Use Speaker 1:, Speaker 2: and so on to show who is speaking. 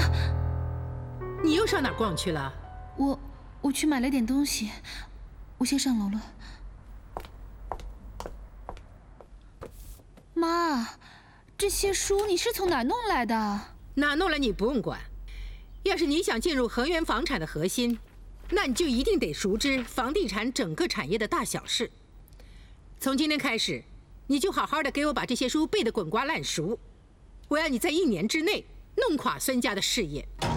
Speaker 1: 你又上哪儿逛去了？
Speaker 2: 我去买了点东西，我先上楼了。妈，这些书你是从哪儿弄来的？
Speaker 1: 哪弄来你不用管。要是你想进入恒源房产的核心，那你就一定得熟知房地产整个产业的大小事。从今天开始，你就好好的给我把这些书背得滚瓜烂熟。我要你在1年之内弄垮孙家的事业。